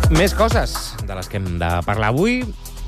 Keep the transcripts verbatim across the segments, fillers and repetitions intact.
Més coses de les que hem de parlar avui.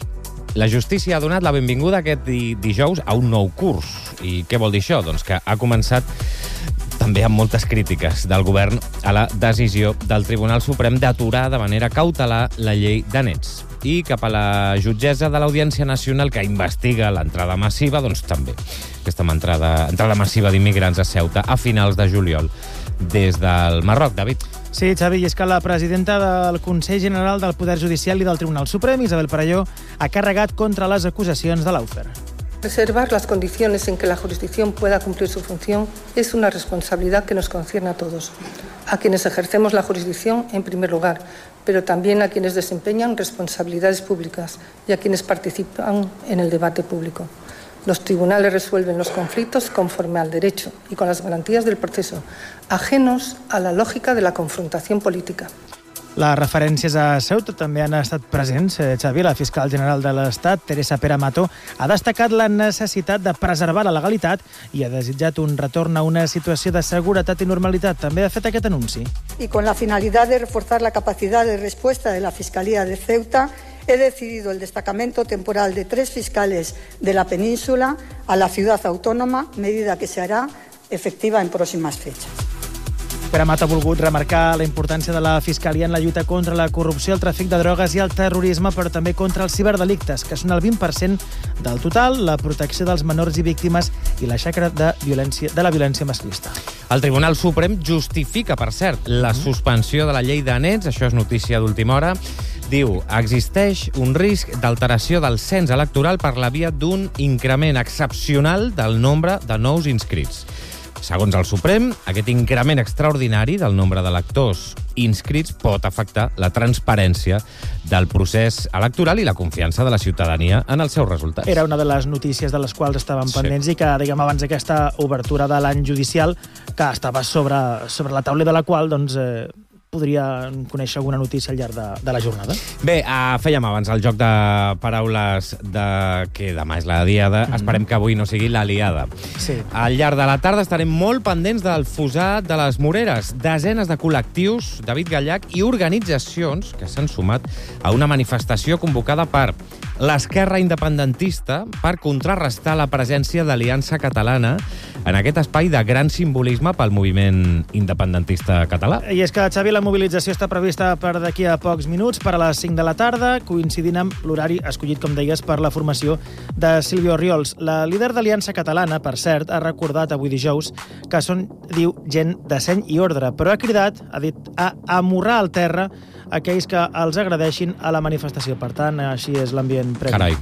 La justícia ha donat la benvinguda aquest di dijous a un nou curs. I què vol dir això? Doncs que ha començat també amb moltes crítiques del govern a la decisió del Tribunal Suprem d'aturar de manera cautelar la llei de nets. I cap a la jutgessa de l'Audiència Nacional que investiga l'entrada massiva, doncs també. Aquesta entrada, entrada massiva d'immigrants a Ceuta a finals de juliol des del Marroc, David. Sí, Xavi, i és que la presidenta del Consell General del Poder Judicial i del Tribunal Suprem, Isabel Parelló, ha carregat contra les acusacions de l'Aufer. Preservar las condiciones en que la jurisdicción pueda cumplir su función es una responsabilidad que nos concierne a todos, a quienes ejercemos la jurisdicción en primer lugar, pero también a quienes desempeñan responsabilidades públicas y a quienes participan en el debate público. Los tribunales resuelven los conflictos conforme al derecho y con las garantías del proceso, ajenos a la lògica de la confrontació política. Les referències a Ceuta també han estat presents. Xavi, la fiscal general de l'Estat, Teresa Peramato, ha destacat la necessitat de preservar la legalitat i ha desitjat un retorn a una situació de seguretat i normalitat. També ha fet aquest anunci. Y con la finalidad de reforzar la capacidad de respuesta de la Fiscalía de Ceuta, he decidido el destacamento temporal de tres fiscales de la península a la ciudad autónoma, medida que se hará efectiva en próximas fechas. Peramato ha volgut remarcar la importància de la Fiscalia en la lluita contra la corrupció, el tràfic de drogues i el terrorisme, però també contra els ciberdelictes, que són el vint per cent del total, la protecció dels menors i víctimes i la xacra de, violència, de la violència masclista. El Tribunal Suprem justifica, per cert, la suspensió de la llei de nets, això és notícia d'última hora. Diu, existeix un risc d'alteració del cens electoral per la via d'un increment excepcional del nombre de nous inscrits. Segons el Suprem, aquest increment extraordinari del nombre d'electors inscrits pot afectar la transparència del procés electoral i la confiança de la ciutadania en els seus resultats. Era una de les notícies de les quals estàvem pendents sí. i que, diguem, abans d'aquesta obertura de l'any judicial, que estava sobre, sobre la taula de la qual, doncs, eh, podria conèixer alguna notícia al llarg de, de la jornada. Bé, uh, fèiem abans el joc de paraules de que demà és la diada. Mm-hmm. Esperem que avui no sigui la liada. Sí. Al llarg de la tarda estarem molt pendents del fossat de les Moreres. Desenes de col·lectius, David Gallac, i organitzacions que s'han sumat a una manifestació convocada per l'esquerra independentista per contrarrestar la presència d'Aliança Catalana en aquest espai de gran simbolisme pel moviment independentista català. I és que, Xavi, la mobilització està prevista per d'aquí a pocs minuts, per a les cinc de la tarda, coincidint amb l'horari escollit, com deies, per la formació de Sílvia Orriols. La líder d'Aliança Catalana, per cert, ha recordat avui dijous que són, diu, gent de seny i ordre, però ha cridat, ha dit, a amorrar al terra aquells que els agradeixin a la manifestació. Per tant, així és l'ambient previ. Carai.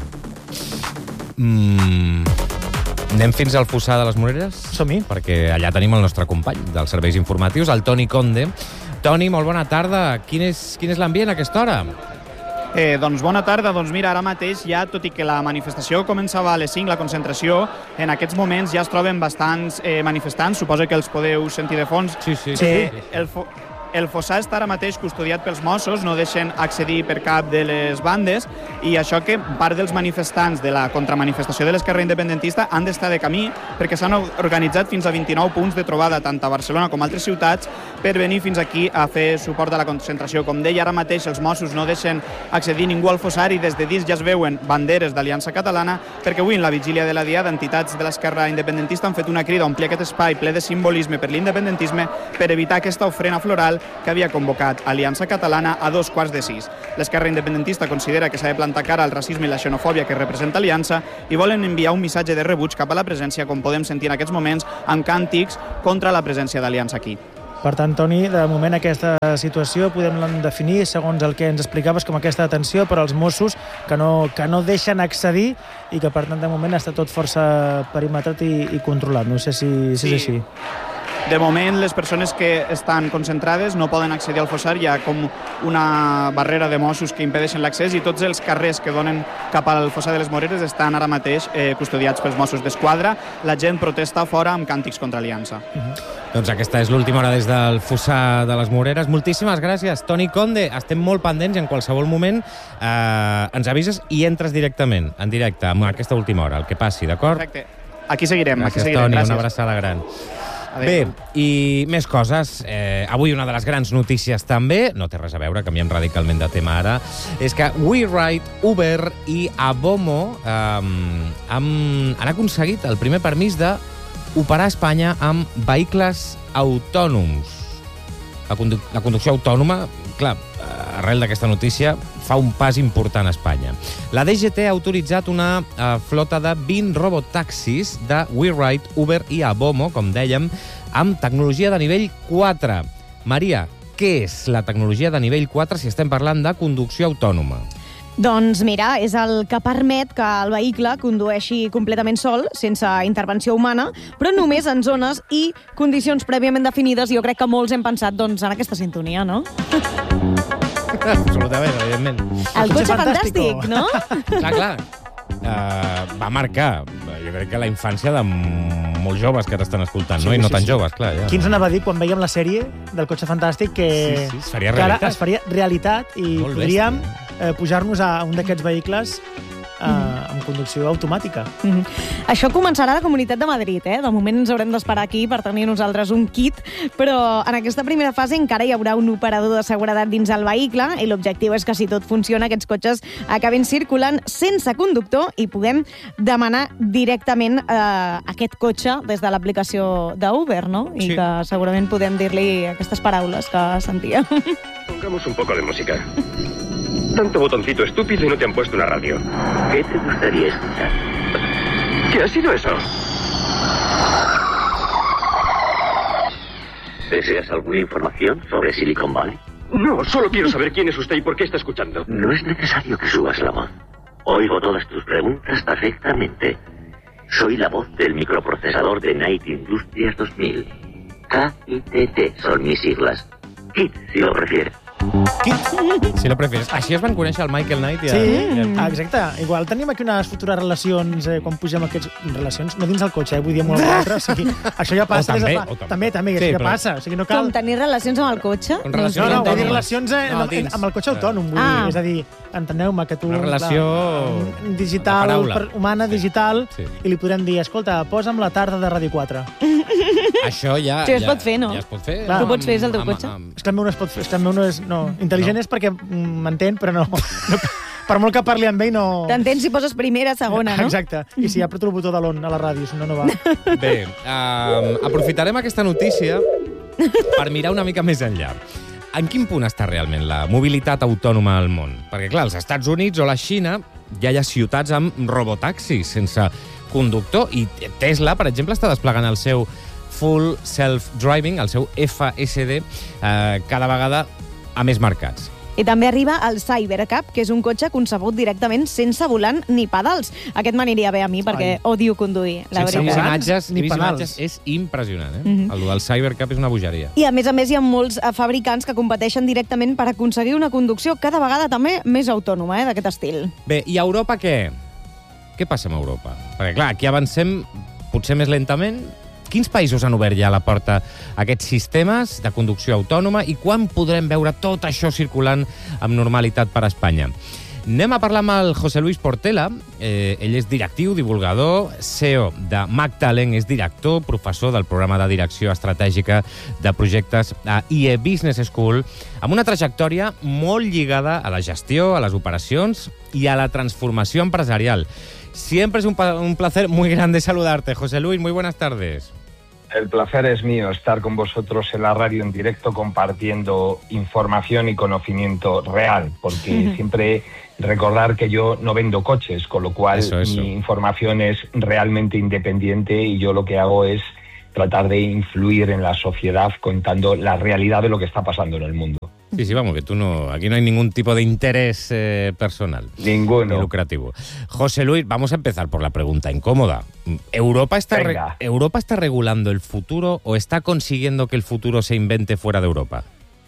Mm... Anem fins al fossar de les Moreres? Som-hi. Perquè allà tenim el nostre company dels serveis informatius, el Toni Conde. Toni, molt bona tarda. Quin és, quin és l'ambient a aquesta hora? Eh, doncs bona tarda. Doncs mira, ara mateix ja, tot i que la manifestació començava a les cinc, la concentració, en aquests moments ja es troben bastants eh, manifestants, suposo que els podeu sentir de fons. Sí, sí. Eh, el fo El fossar està ara mateix custodiat pels Mossos, no deixen accedir per cap de les bandes, i això que part dels manifestants de la contramanifestació de l'esquerra independentista han d'estar de camí, perquè s'han organitzat fins a vint-i-nou punts de trobada, tant a Barcelona com a altres ciutats, per venir fins aquí a fer suport a la concentració. Com deia, ara mateix els Mossos no deixen accedir ningú al fossar i des de dins ja es veuen banderes d'Aliança Catalana, perquè avui, en la vigília de la diada, entitats de l'esquerra independentista han fet una crida a omplir aquest espai ple de simbolisme per l'independentisme per evitar aquesta ofrena floral que havia convocat Aliança Catalana a dos quarts de sis. L'esquerra independentista considera que s'ha de plantar cara al racisme i la xenofòbia que representa Aliança i volen enviar un missatge de rebuig cap a la presència, com podem sentir en aquests moments, amb càntics contra la presència d'Aliança aquí. Per tant, Toni, de moment aquesta situació podem definir, segons el que ens explicaves, com aquesta detenció per als Mossos que no, que no deixen accedir i que, per tant, de moment està tot força perimetrat i, i controlat. No sé si, si sí. és així. De moment, les persones que estan concentrades no poden accedir al fossar, hi ha com una barrera de Mossos que impedeixen l'accés i tots els carrers que donen cap al fossar de les Moreres estan ara mateix eh, custodiats pels Mossos d'Esquadra. La gent protesta fora amb càntics contra Aliança. Uh-huh. Doncs aquesta és l'última hora des del fossar de les Moreres. Moltíssimes gràcies, Toni Conde. Estem molt pendents, en qualsevol moment eh, ens avises i entres directament, en directe, amb aquesta última hora, el que passi, d'acord? Perfecte. Aquí seguirem. Gràcies, aquí seguirem. Toni, gràcies. una abraçada gran. Bé, i més coses. Eh, avui una de les grans notícies també, no té res a veure, canviem radicalment de tema ara, és que WeRide, Uber i Abomo eh, han, han aconseguit el primer permís d'operar a Espanya amb vehicles autònoms. La, condu la conducció autònoma, clar, arrel d'aquesta notícia, fa un pas important a Espanya. La D G T ha autoritzat una uh, flota de vint robotaxis de WeRide, Uber i Abomo, com dèiem, amb tecnologia de nivell quatre. Maria, què és la tecnologia de nivell quatre si estem parlant de conducció autònoma? Doncs mira, és el que permet que el vehicle condueixi completament sol, sense intervenció humana, però només en zones i condicions prèviament definides. Jo crec que molts hem pensat doncs, en aquesta sintonia, no? Absolutament, evidentment. El cotxe fantàstic, no? Clar, clar. Uh, va marcar, jo crec que la infància de molts joves que t'estan escoltant, sí, no? I no sí, tan sí. joves, clar. Ja. Qui ens anava a dir quan veiem la sèrie del cotxe fantàstic que, sí, sí, es faria que ara realitat. es faria realitat i Molt podríem bèstia. eh, pujar-nos a un d'aquests vehicles Uh, amb conducció automàtica. Mm-hmm. Això començarà a la Comunitat de Madrid, eh? De moment ens haurem d'esperar aquí per tenir nosaltres un kit, però en aquesta primera fase encara hi haurà un operador de seguretat dins el vehicle i l'objectiu és que si tot funciona aquests cotxes acabin circulant sense conductor i puguem demanar directament eh, aquest cotxe des de l'aplicació d'Uber, no? I sí. que segurament podem dir-li aquestes paraules que sentia. Pongamos un poco de música. Tanto botoncito estúpido y no te han puesto una radio. ¿Qué te gustaría escuchar? ¿Qué ha sido eso? ¿Deseas alguna información sobre Silicon Valley? No, solo quiero saber quién es usted y por qué está escuchando. No es necesario que subas la voz. Oigo todas tus preguntas perfectamente. Soy la voz del microprocesador de Night Industries dos mil. K I T T son mis siglas. Kit, si lo prefieres. Kit, si lo prefieres. Així es van conèixer el Michael Knight i el... Sí, i el... exacte. Igual tenim aquí unes futures relacions, eh, quan pugem aquests... Relacions, no dins el cotxe, eh, vull dir, amb l'altre. O sigui, això ja passa. O també, des de fa... o també. també, també, Sí, això ja però- passa. O sigui, no cal... Com tenir relacions amb el cotxe? Con No, relacions no, vull dir autònomes. relacions eh, No, amb, dins. amb el cotxe autònom. Vull Ah. dir, és a dir, enteneu-me que tu... Una relació clar, digital, de paraula. per, humana, Sí. digital, Sí. i li podrem dir, escolta, posa'm la tarda de Ràdio quatre. Això ja... Sí, es ja, pot fer, no? Ja es pot fer. Clar. Tu pots fer, és el teu amb- cotxe? amb- És que el meu no es pot fer, és que el meu no és... No, intel·ligent No. és perquè mm, m'entén, però no, no... Per molt que parli amb ell, no... T'entens si poses primera, segona, no? Exacte. I si apreto el botó de l'on a la ràdio, si no, no va. Bé, um, aprofitarem aquesta notícia per mirar una mica més enllà. En quin punt està realment la mobilitat autònoma al món? Perquè, clar, als Estats Units o la Xina ja hi ha ciutats amb robotaxis sense conductor i Tesla, per exemple, està desplegant el seu Full Self-Driving, el seu F S D, eh, cada vegada a més mercats. I també arriba el Cybercab, que és un cotxe concebut directament sense volant ni pedals. Aquest m'aniria bé a mi, perquè Ai. odio conduir, la Sense veritat. imatges, Ni he vist pedals. imatges, és impressionant, eh? Mhm. El del Cybercab és una bogeria. I a més a més hi ha molts eh, fabricants que competeixen directament per aconseguir una conducció cada vegada també més autònoma, eh, d'aquest estil. Bé, i a Europa què? Què passa amb Europa? Perquè, clar, aquí avancem potser més lentament. Quins països han obert ja la porta a aquests sistemes de conducció autònoma i quan podrem veure tot això circulant amb normalitat per a Espanya? Anem a parlar amb el José Luis Portela. Eh, ell és directiu, divulgador, C E O de Magtalent, és director, professor del programa de direcció estratègica de projectes a I E Business School, amb una trajectòria molt lligada a la gestió, a les operacions i a la transformació empresarial. Siempre es un, un placer muy grande saludarte, José Luis. Muy buenas tardes. El placer es mío estar con vosotros en la radio en directo compartiendo información y conocimiento real, porque siempre recordar que yo no vendo coches, con lo cual Eso, eso. mi información es realmente independiente y yo lo que hago es tratar de influir en la sociedad contando la realidad de lo que está pasando en el mundo. Sí, sí, vamos, que tú no... Aquí no hay ningún tipo de interés eh, personal. Ninguno. Ni lucrativo. José Luis, vamos a empezar por la pregunta incómoda. ¿Europa está, re- Venga. ¿Europa está regulando el futuro o está consiguiendo que el futuro se invente fuera de Europa?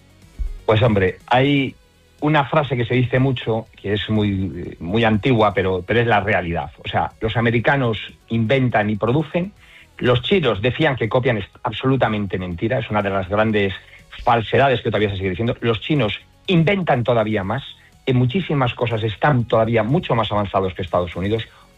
Pues hombre, hay una frase que se dice mucho, que es muy, muy antigua, pero, pero es la realidad. O sea, los americanos inventan y producen, los chinos decían que copian, es absolutamente mentira, es una de las grandes falsedades que todavía se sigue diciendo. Los chinos inventan todavía más, en muchísimas cosas están todavía mucho más avanzados que Estados Unidos.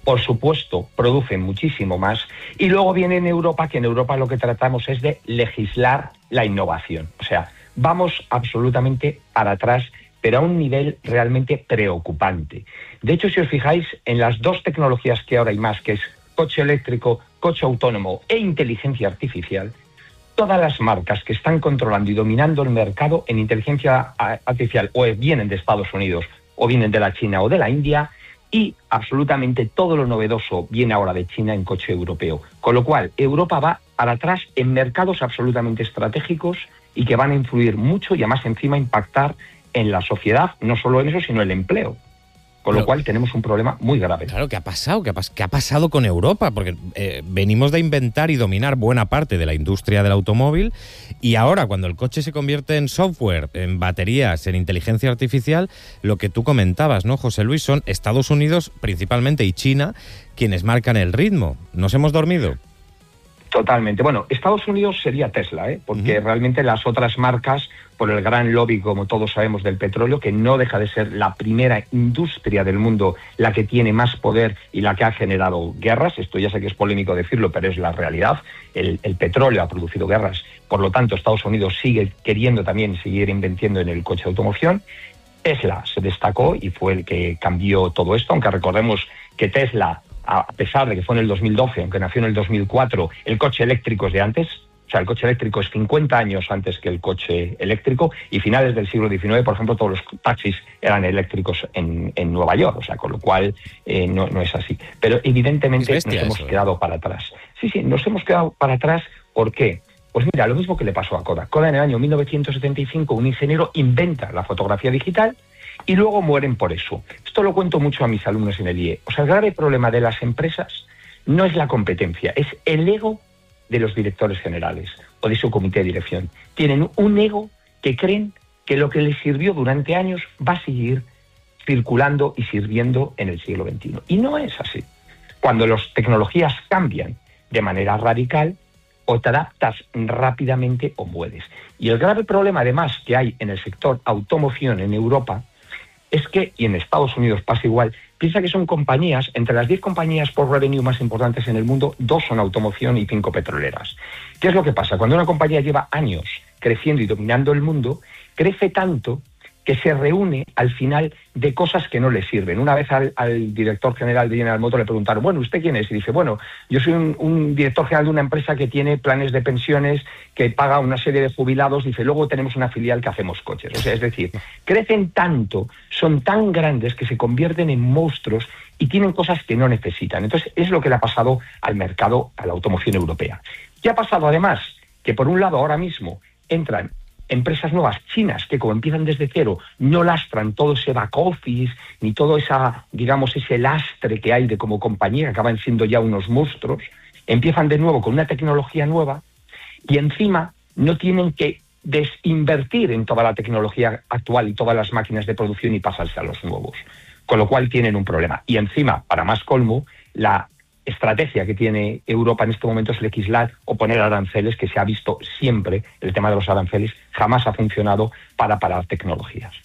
por supuesto, producen muchísimo más. Y luego viene en Europa, que en Europa lo que tratamos es de legislar la innovación. O sea, vamos absolutamente para atrás, pero a un nivel realmente preocupante. De hecho, si os fijáis, en las dos tecnologías que ahora hay más, que es coche eléctrico, coche autónomo e inteligencia artificial, todas las marcas que están controlando y dominando el mercado en inteligencia artificial o vienen de Estados Unidos, o vienen de la China o de la India, y absolutamente todo lo novedoso viene ahora de China en coche europeo. Con lo cual, Europa va para atrás en mercados absolutamente estratégicos y que van a influir mucho y además encima impactar en la sociedad, no solo en eso, sino en el empleo. Con lo Pero, cual tenemos un problema muy grave. Claro, ¿qué ha pasado? ¿Qué ha, ¿qué ha pasado con Europa? Porque eh, venimos de inventar y dominar buena parte de la industria del automóvil y ahora, cuando el coche se convierte en software, en baterías, en inteligencia artificial, lo que tú comentabas, ¿no, José Luis? Son Estados Unidos principalmente y China quienes marcan el ritmo. ¿Nos hemos dormido? Totalmente. Bueno, Estados Unidos sería Tesla, ¿eh? Porque uh-huh. realmente las otras marcas, por el gran lobby, como todos sabemos, del petróleo, que no deja de ser la primera industria del mundo, la que tiene más poder y la que ha generado guerras, esto ya sé que es polémico decirlo, pero es la realidad, el, el petróleo ha producido guerras, por lo tanto Estados Unidos sigue queriendo también seguir invirtiendo en el coche de automoción. Tesla se destacó y fue el que cambió todo esto, aunque recordemos que Tesla, a pesar de que fue en el dos mil doce, aunque nació en el dos mil cuatro, el coche eléctrico es de antes. O sea, el coche eléctrico es cincuenta años antes que el coche eléctrico, y finales del siglo diecinueve, por ejemplo, todos los taxis eran eléctricos en, en Nueva York, o sea, con lo cual eh, no, no es así. Pero evidentemente nos hemos eso, quedado ¿eh? para atrás. Sí, sí, nos hemos quedado para atrás. ¿Por qué? Pues mira, lo mismo que le pasó a Kodak. Kodak en el año mil novecientos setenta y cinco, un ingeniero inventa la fotografía digital y luego mueren por eso. Esto lo cuento mucho a mis alumnos en el I E. O sea, el grave problema de las empresas no es la competencia, es el ego de los directores generales o de su comité de dirección. Tienen un ego que creen que lo que les sirvió durante años va a seguir circulando y sirviendo en el siglo veintiuno. Y no es así. Cuando las tecnologías cambian de manera radical, o te adaptas rápidamente o mueres. Y el grave problema, además, que hay en el sector automoción en Europa es que, y en Estados Unidos pasa igual, piensa que son compañías, entre las diez compañías por revenue más importantes en el mundo, dos son automoción y cinco petroleras. ¿Qué es lo que pasa? Cuando una compañía lleva años creciendo y dominando el mundo, crece tanto que se reúne al final de cosas que no le sirven. Una vez al, al director general de General Motors le preguntaron, bueno, ¿usted quién es? Y dice, bueno, yo soy un, un director general de una empresa que tiene planes de pensiones, que paga una serie de jubilados, dice, luego tenemos una filial que hacemos coches. O sea, es decir, crecen tanto, son tan grandes que se convierten en monstruos y tienen cosas que no necesitan. Entonces, es lo que le ha pasado al mercado, a la automoción europea. ¿Qué ha pasado además? Que por un lado ahora mismo entran empresas nuevas chinas que, como empiezan desde cero, no lastran todo ese back office ni todo esa, digamos, ese lastre que hay de como compañía, que acaban siendo ya unos monstruos, empiezan de nuevo con una tecnología nueva y encima no tienen que desinvertir en toda la tecnología actual y todas las máquinas de producción y pasarse a los nuevos, con lo cual tienen un problema. Y encima, para más colmo, la estrategia que tiene Europa en este momento es legislar o poner aranceles, que se ha visto siempre, el tema de los aranceles jamás ha funcionado para parar tecnologías.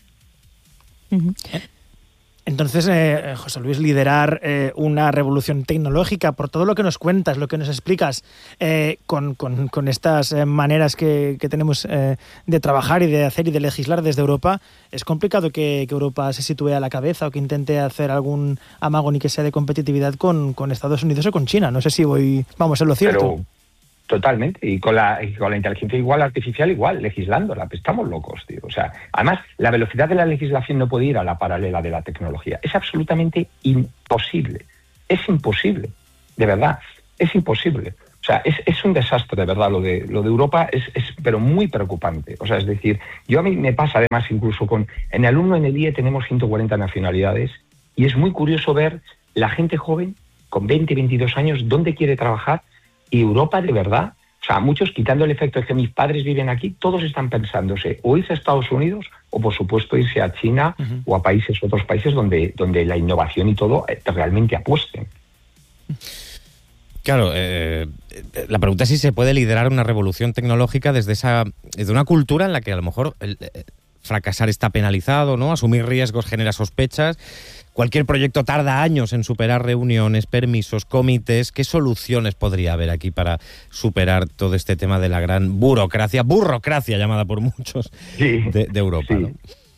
Uh-huh. Entonces, eh, José Luis, liderar eh, una revolución tecnológica, por todo lo que nos cuentas, lo que nos explicas, eh, con, con, con estas eh, maneras que, que tenemos eh, de trabajar y de hacer y de legislar desde Europa, ¿es complicado que, que Europa se sitúe a la cabeza o que intente hacer algún amago ni que sea de competitividad con, con Estados Unidos o con China? No sé si voy, vamos, es lo cierto. Pero totalmente, y con la, y con la inteligencia igual artificial igual, legislándola, estamos locos, tío. O sea, además, la velocidad de la legislación no puede ir a la paralela de la tecnología. Es absolutamente imposible. Es imposible, de verdad, es imposible. O sea, es, es un desastre, de verdad, lo de, lo de Europa es, es, pero muy preocupante. O sea, es decir, yo a mí me pasa además incluso con, en el alumno en el I E tenemos ciento cuarenta nacionalidades y es muy curioso ver la gente joven con veinte, veintidós años, dónde quiere trabajar. Y Europa, de verdad, o sea, muchos, quitando el efecto de que mis padres viven aquí, todos están pensándose o irse a Estados Unidos o, por supuesto, irse a China uh-huh. o a países, otros países donde, donde la innovación y todo realmente apuesten. Claro, eh, la pregunta es si se puede liderar una revolución tecnológica desde esa, desde una cultura en la que a lo mejor el, fracasar está penalizado, ¿no? Asumir riesgos genera sospechas. Cualquier proyecto tarda años en superar reuniones, permisos, comités. ¿Qué soluciones podría haber aquí para superar todo este tema de la gran burocracia, burrocracia llamada por muchos, sí, de, de Europa, sí, ¿no?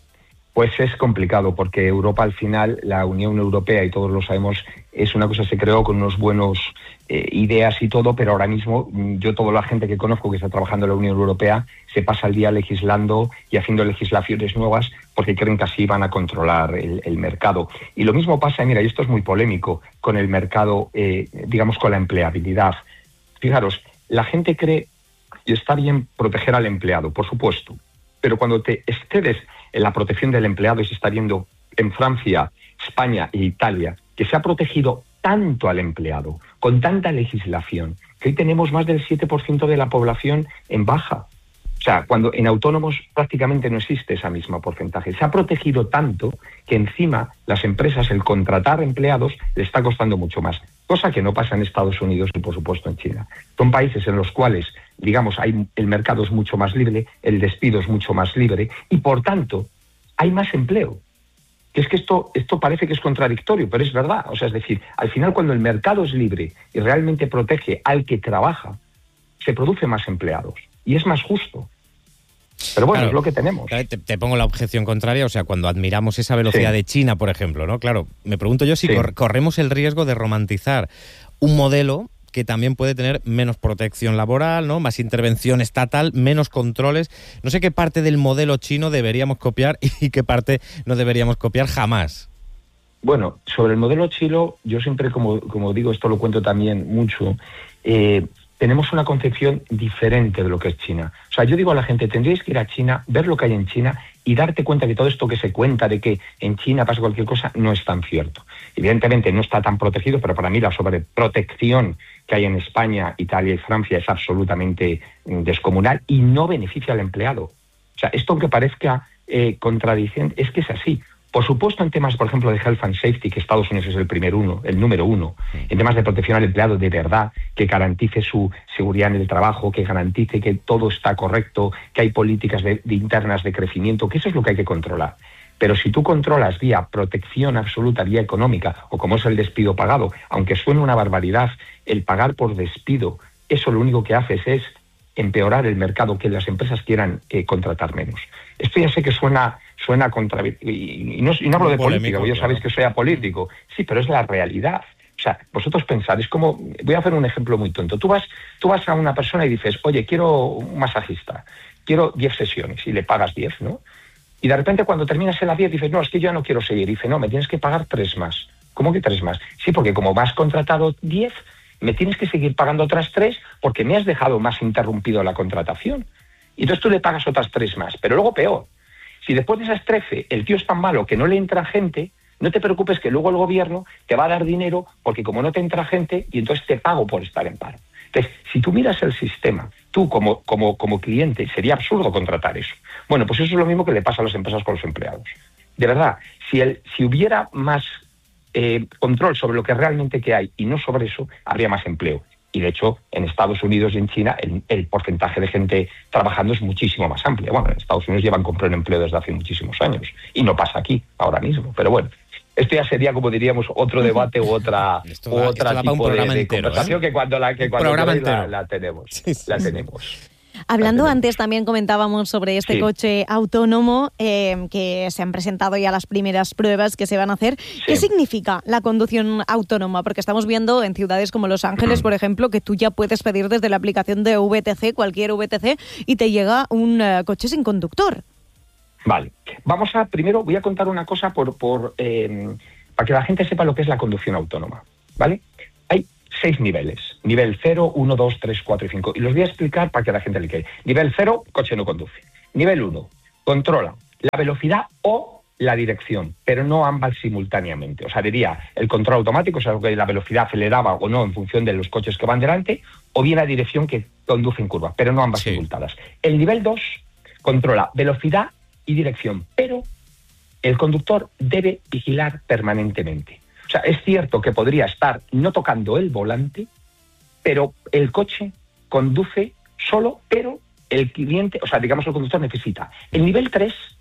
Pues es complicado, porque Europa al final, la Unión Europea, y todos lo sabemos, es una cosa que se creó con unos buenos eh, ideas y todo, pero ahora mismo yo, toda la gente que conozco que está trabajando en la Unión Europea, se pasa el día legislando y haciendo legislaciones nuevas porque creen que así van a controlar el, el mercado. Y lo mismo pasa, mira, y esto es muy polémico, con el mercado, eh, digamos, con la empleabilidad. Fijaros, la gente cree que está bien proteger al empleado, por supuesto, pero cuando te excedes en la protección del empleado, y se está viendo en Francia, España e Italia, que se ha protegido tanto al empleado, con tanta legislación, que hoy tenemos más del siete por ciento de la población en baja. O sea, cuando en autónomos prácticamente no existe ese mismo porcentaje. Se ha protegido tanto que encima las empresas, el contratar empleados, le está costando mucho más. Cosa que no pasa en Estados Unidos y, por supuesto, en China. Son países en los cuales, digamos, hay, el mercado es mucho más libre, el despido es mucho más libre y, por tanto, hay más empleo. Que es que esto, esto parece que es contradictorio, pero es verdad. O sea, es decir, al final, cuando el mercado es libre y realmente protege al que trabaja, se produce más empleados. Y es más justo. Pero bueno, claro, es lo que tenemos. Te, te pongo la objeción contraria, o sea, cuando admiramos esa velocidad sí. de China, por ejemplo, ¿no? Claro, me pregunto yo si sí. cor- corremos el riesgo de romantizar un modelo que también puede tener menos protección laboral, ¿no? Más intervención estatal, menos controles. No sé qué parte del modelo chino deberíamos copiar y qué parte no deberíamos copiar jamás. Bueno, sobre el modelo chino, yo siempre, como, como digo, esto lo cuento también mucho, eh, tenemos una concepción diferente de lo que es China. O sea, yo digo a la gente, tendríais que ir a China, ver lo que hay en China y darte cuenta que todo esto que se cuenta de que en China pasa cualquier cosa no es tan cierto. Evidentemente no está tan protegido, pero para mí la sobreprotección que hay en España, Italia y Francia es absolutamente descomunal y no beneficia al empleado. O sea, esto aunque parezca eh, contradicente, es que es así. Por supuesto, en temas, por ejemplo, de health and safety, que Estados Unidos es el primer uno, el número uno, en temas de protección al empleado de verdad, que garantice su seguridad en el trabajo, que garantice que todo está correcto, que hay políticas de, de internas de crecimiento, que eso es lo que hay que controlar. Pero si tú controlas vía protección absoluta, vía económica, o como es el despido pagado, aunque suene una barbaridad, el pagar por despido, eso lo único que haces es empeorar el mercado, que las empresas quieran eh, contratar menos. Esto ya sé que suena suena contra... Y, y, no, y no hablo de política, ya claro. sabéis que soy apolítico. Sí, pero es la realidad. O sea, vosotros pensáis, es como... Voy a hacer un ejemplo muy tonto. Tú vas, tú vas a una persona y dices, oye, quiero un masajista, quiero diez sesiones, y le pagas diez, ¿no? Y de repente cuando terminas en las diez dices, no, es que yo ya no quiero seguir. Y dice, no, me tienes que pagar tres más. ¿Cómo que tres más? Sí, porque como me has contratado diez, me tienes que seguir pagando otras tres porque me has dejado más interrumpido la contratación. Y entonces tú le pagas otras tres más. Pero luego peor. Si después de esas trece el tío es tan malo que no le entra gente, no te preocupes que luego el gobierno te va a dar dinero porque como no te entra gente, y entonces te pago por estar en paro. Entonces, si tú miras el sistema, tú como, como, como cliente, sería absurdo contratar eso. Bueno, pues eso es lo mismo que le pasa a las empresas con los empleados. De verdad, si, el, si hubiera más eh, control sobre lo que realmente que hay y no sobre eso, habría más empleo. Y de hecho, en Estados Unidos y en China, el, el porcentaje de gente trabajando es muchísimo más amplio. Bueno, en Estados Unidos llevan con pleno empleo desde hace muchísimos años. Y no pasa aquí, ahora mismo. Pero bueno, esto ya sería, como diríamos, otro debate u otra, esto u da, otra esto tipo de, de entero, conversación ¿eh? que cuando la, que cuando la, la tenemos. Sí, sí, la sí. tenemos. Hablando antes, también comentábamos sobre este sí. coche autónomo, eh, que se han presentado ya las primeras pruebas que se van a hacer. Sí. ¿Qué significa la conducción autónoma? Porque estamos viendo en ciudades como Los Ángeles, por ejemplo, que tú ya puedes pedir desde la aplicación de V T C, cualquier V T C, y te llega un uh, coche sin conductor. Vale. Vamos a, primero voy a contar una cosa por, por eh, para que la gente sepa lo que es la conducción autónoma, ¿vale? Hay seis niveles. Nivel cero, uno, dos, tres, cuatro y cinco. Y los voy a explicar para que la gente le quede. Nivel cero, coche no conduce. Nivel uno, controla la velocidad o la dirección, pero no ambas simultáneamente. O sea, diría el control automático, o sea, que la velocidad aceleraba o no en función de los coches que van delante, o bien la dirección que conduce en curva, pero no ambas sí. simultáneas. El nivel dos controla velocidad y dirección, pero el conductor debe vigilar permanentemente. O sea, es cierto que podría estar no tocando el volante, pero el coche conduce solo, pero el cliente, o sea, digamos, el conductor necesita. El nivel tres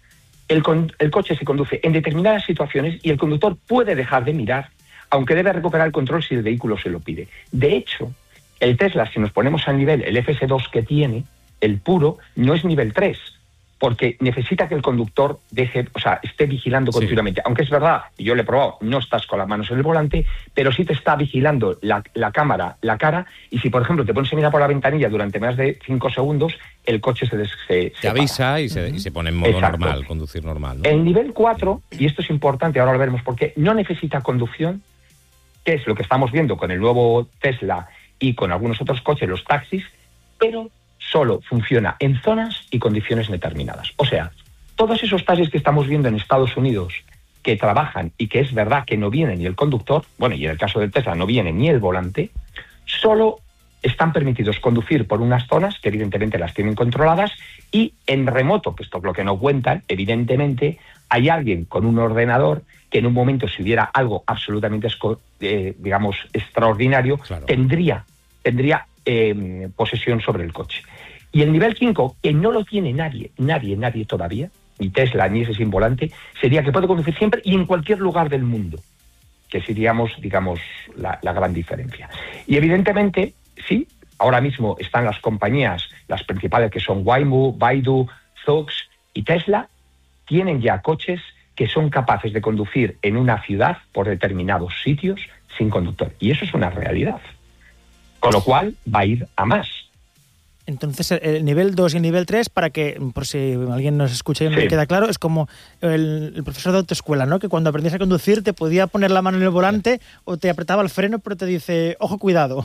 el, con, el coche se conduce en determinadas situaciones y el conductor puede dejar de mirar, aunque debe recuperar el control si el vehículo se lo pide. De hecho, el Tesla, si nos ponemos al nivel, el F S dos que tiene, el puro, no es nivel tres, porque necesita que el conductor deje, o sea, esté vigilando continuamente. Sí. Aunque es verdad, y yo lo he probado, no estás con las manos en el volante, pero sí te está vigilando la, la cámara, la cara, y si, por ejemplo, te pones a mirar por la ventanilla durante más de cinco segundos, el coche se, des, se Te avisa y se, y se pone en modo Exacto. normal, conducir normal, ¿no? El nivel cuatro, y esto es importante, ahora lo veremos porque no necesita conducción, que es lo que estamos viendo con el nuevo Tesla y con algunos otros coches, los taxis, pero solo funciona en zonas y condiciones determinadas. O sea, todos esos taxis que estamos viendo en Estados Unidos que trabajan y que es verdad que no viene ni el conductor, bueno, y en el caso del Tesla no viene ni el volante, solo están permitidos conducir por unas zonas que evidentemente las tienen controladas y en remoto, que esto es lo que no cuentan, evidentemente hay alguien con un ordenador que en un momento, si hubiera algo absolutamente, eh, digamos, extraordinario, claro. tendría, tendría eh, posesión sobre el coche. Y el nivel cinco, que no lo tiene nadie, nadie, nadie todavía, ni Tesla, ni ese sin volante, sería que puede conducir siempre y en cualquier lugar del mundo, que seríamos, digamos, la, la gran diferencia. Y evidentemente, sí, ahora mismo están las compañías, las principales que son Waymo, Baidu, Zoox y Tesla, tienen ya coches que son capaces de conducir en una ciudad por determinados sitios sin conductor. Y eso es una realidad. Con lo cual va a ir a más. Entonces, el nivel dos y el nivel tres, para que, por si alguien nos escucha y no sí. le queda claro, es como el, el profesor de autoescuela, ¿no? Que cuando aprendías a conducir te podía poner la mano en el volante o te apretaba el freno, pero te dice, ojo, cuidado.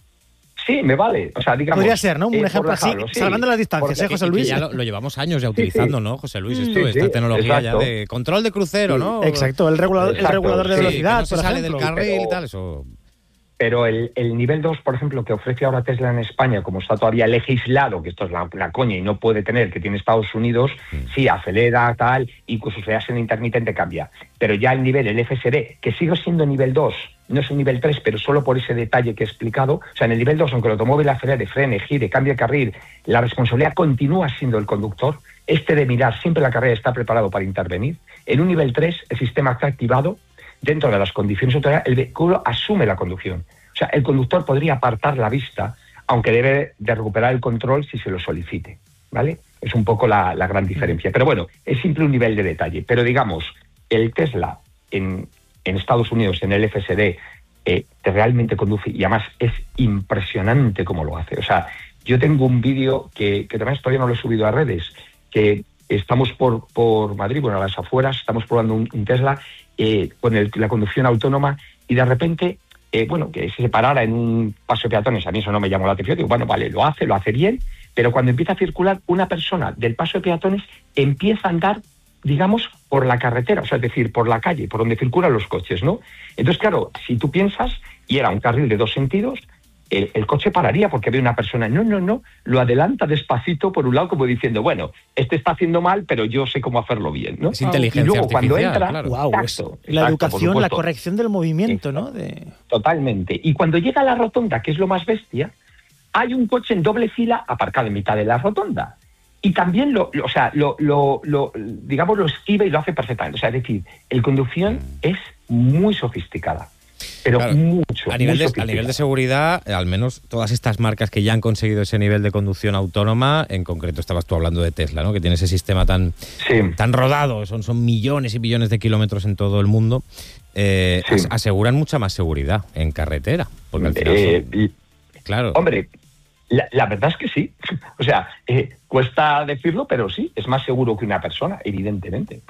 Sí, me vale. O sea, digamos, podría ser, ¿no? Un eh, ejemplo así, sí. salvando las distancias, Porque, ¿eh, José Luis? Ya lo, lo llevamos años ya utilizando, sí, sí. ¿no, José Luis? Esto, sí, esta sí, tecnología exacto. ya de control de crucero, sí. ¿no? Exacto, el regulador, exacto. El regulador de sí, velocidad, que no se por sale ejemplo. del carril pero, y tal, eso... Pero el, el nivel dos, por ejemplo, que ofrece ahora Tesla en España, como está todavía legislado, que esto es la, la coña y no puede tener, que tiene Estados Unidos, mm. sí, acelera, tal, incluso se hace en intermitente, cambia. Pero ya el nivel, el F S D, que sigue siendo nivel dos, no es un nivel tres, pero solo por ese detalle que he explicado, o sea, en el nivel dos, aunque el automóvil acelere, frene, gire, cambie de carril, la responsabilidad continúa siendo el conductor, este de mirar siempre la carrera está preparado para intervenir. En un nivel tres, el sistema está activado, dentro de las condiciones autorizadas, el vehículo asume la conducción. O sea, el conductor podría apartar la vista, aunque debe de recuperar el control si se lo solicite, ¿vale? Es un poco la, la gran diferencia. Pero bueno, es simple un nivel de detalle. Pero digamos, el Tesla en, en Estados Unidos, en el F S D, eh, te realmente conduce y además es impresionante cómo lo hace. O sea, yo tengo un vídeo que, que además todavía no lo he subido a redes, que estamos por, por Madrid, bueno, a las afueras, estamos probando un, un Tesla eh, con el, la conducción autónoma y de repente... Eh, bueno, que se parara en un paso de peatones, a mí eso no me llamó la atención, digo, bueno, vale, lo hace, lo hace bien, pero cuando empieza a circular, una persona del paso de peatones empieza a andar, digamos, por la carretera, o sea, es decir, por la calle, por donde circulan los coches, ¿no? Entonces, claro, si tú piensas, y era un carril de dos sentidos, el, el coche pararía porque ve una persona, no, no, no, lo adelanta despacito por un lado como diciendo, bueno, este está haciendo mal, pero yo sé cómo hacerlo bien, ¿no? Es inteligencia y luego cuando entra, claro. Wow, exacto, la exacto, educación, la corrección del movimiento, ¿no? De... Totalmente. Y cuando llega a la rotonda, que es lo más bestia, hay un coche en doble fila aparcado en mitad de la rotonda. Y también lo, lo o sea, lo, lo, lo, digamos, lo esquiva y lo hace perfectamente. O sea, es decir, el conducción es muy sofisticada. Pero claro, mucho, a nivel, muy de, a nivel de seguridad, al menos todas estas marcas que ya han conseguido ese nivel de conducción autónoma, en concreto estabas tú hablando de Tesla, ¿no? Que tiene ese sistema tan, sí. tan rodado, son, son millones y millones de kilómetros en todo el mundo, eh, sí. as, aseguran mucha más seguridad en carretera. Porque al final eh, son, y, claro. Hombre, la, la verdad es que sí. O sea, eh, cuesta decirlo, pero sí, es más seguro que una persona, evidentemente.